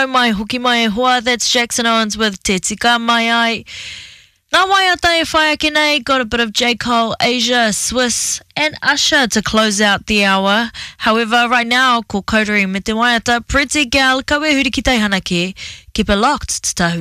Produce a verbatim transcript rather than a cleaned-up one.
nau mai hoki mai e hoa. That's Jackson Owens with Te Tika Mai Ai. Nā waiata e whai ake nei, got a bit of J. Cole, Asia, Swiss, and Usher to close out the hour. However, right now, ko kaureri me te waiata, Pretty Gal, kawe huri ki tai hana ke, keep it locked, to tahu.